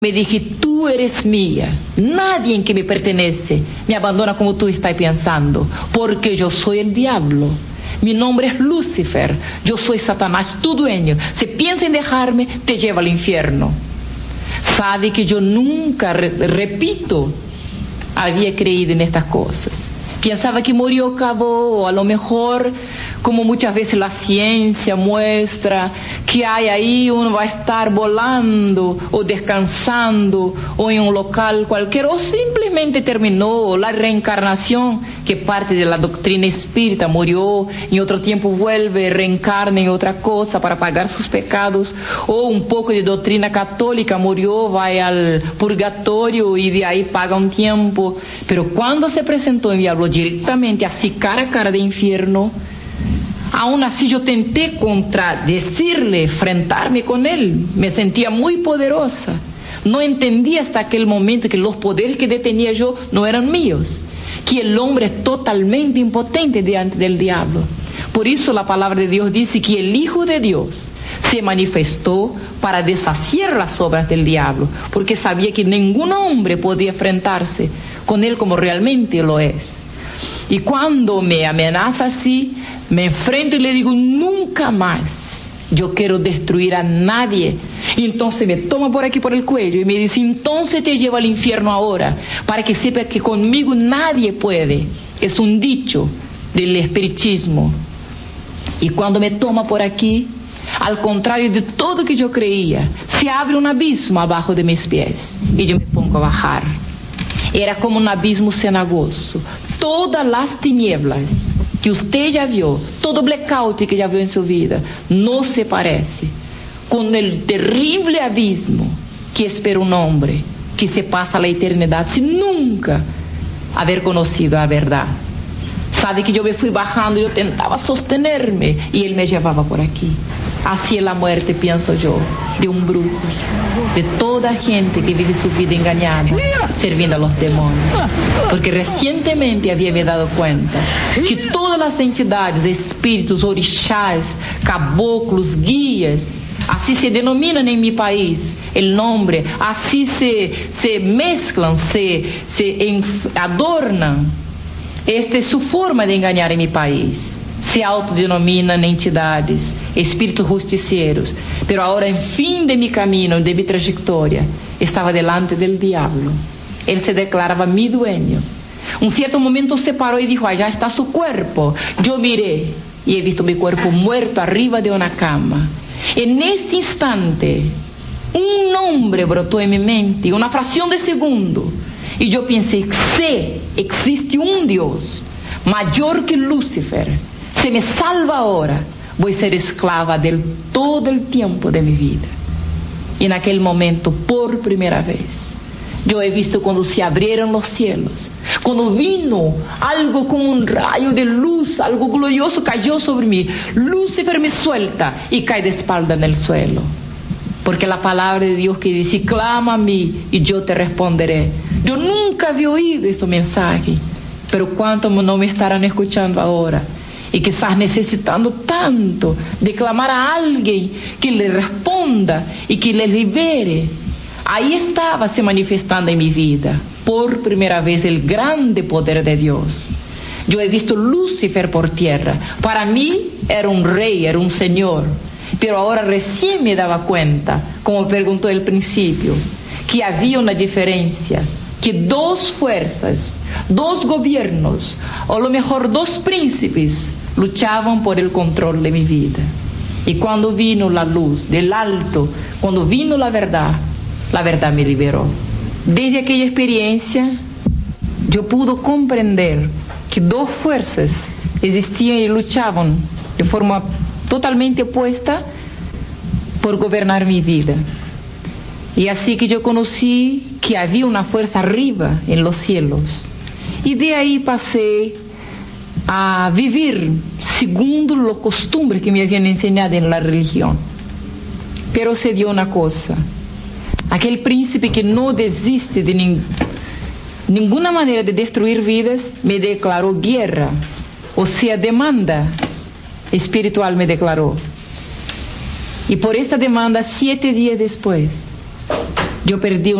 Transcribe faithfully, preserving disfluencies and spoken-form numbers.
Me dije, tú eres mía, nadie en que me pertenece me abandona como tú estás pensando, porque yo soy el diablo. Mi nombre es Lucifer, yo soy Satanás, tu dueño. Si piensas en dejarme, te lleva al infierno. Sabe que yo nunca, re repito, había creído en estas cosas. Pensaba que murió, acabó, o a lo mejor, como muchas veces la ciencia muestra, que hay ahí uno va a estar volando o descansando o en un local cualquier, o simplemente terminó la reencarnación, que parte de la doctrina espírita, murió, en otro tiempo vuelve, reencarna en otra cosa para pagar sus pecados, o un poco de doctrina católica, murió, va al purgatorio y de ahí paga un tiempo. Pero cuando se presentó y me habló directamente, así cara a cara de infierno, aún así yo tenté contradecirle, enfrentarme con él. Me sentía muy poderosa. No entendía hasta aquel momento que los poderes que detenía yo no eran míos, que el hombre es totalmente impotente delante del diablo. Por eso la palabra de Dios dice que el Hijo de Dios se manifestó para deshacer las obras del diablo, porque sabía que ningún hombre podía enfrentarse con él como realmente lo es. Y cuando me amenaza así, me enfrento y le digo, nunca más yo quiero destruir a nadie. Y entonces me toma por aquí por el cuello y me dice, entonces te llevo al infierno ahora, para que sepas que conmigo nadie puede. Es un dicho del espiritismo. Y cuando me toma por aquí, al contrario de todo que yo creía, se abre un abismo abajo de mis pies y yo me pongo a bajar. Era como un abismo cenagoso. Todas las tinieblas que usted ya vio, todo blackout que ya vio en su vida, no se parece con el terrible abismo que espera un hombre que se pasa la eternidad sin nunca haber conocido la verdad. Sabe que yo me fui bajando, yo tentaba sostenerme y él me llevaba por aquí. Así es la muerte, pienso yo, de un brujo, de toda gente que vive su vida engañada, sirviendo a los demonios. Porque recientemente había me dado cuenta que todas las entidades, espíritus, orixás, caboclos, guías, así se denominan en mi país el nombre, así se, se mezclan, se, se adornan. Esta es su forma de engañar en mi país. Se autodenominan entidades, espíritus justicieros. Pero ahora, en fin de mi camino, de mi trayectoria, estaba delante del diablo. Él se declaraba mi dueño. Un cierto momento se paró y dijo, allá está su cuerpo. Yo miré y he visto mi cuerpo muerto arriba de una cama. En este instante, un nombre brotó en mi mente, una fracción de segundo. Y yo pensé, sí, existe un Dios mayor que Lucifer. Se me salva ahora, voy a ser esclava de él todo el tiempo de mi vida. Y en aquel momento, por primera vez, yo he visto cuando se abrieron los cielos, cuando vino algo como un rayo de luz, algo glorioso cayó sobre mí. Lucifer me suelta y cae de espalda en el suelo. Porque la palabra de Dios que dice, clama a mí y yo te responderé. Yo nunca había oído este mensaje, pero cuánto no me estarán escuchando ahora. Y quizás necesitando tanto de clamar a alguien que le responda y que le libere. Ahí estaba se manifestando en mi vida, por primera vez, el grande poder de Dios. Yo he visto Lucifer por tierra. Para mí era un rey, era un señor. Pero ahora recién me daba cuenta, como preguntó al principio, que había una diferencia, que dos fuerzas, dos gobiernos, o a lo mejor dos príncipes, luchaban por el control de mi vida. Y cuando vino la luz del alto, cuando vino la verdad, la verdad me liberó. Desde aquella experiencia, yo pude comprender que dos fuerzas existían y luchaban de forma totalmente opuesta por gobernar mi vida. Y así que yo conocí que había una fuerza arriba en los cielos. Y de ahí pasé a vivir segundo las costumbres que me habían enseñado en la religión. Pero se dio una cosa. Aquel príncipe que no desiste de ning- ninguna manera de destruir vidas, me declaró guerra. O sea, demanda espiritual me declaró. Y por esta demanda, siete días después, Yo perdí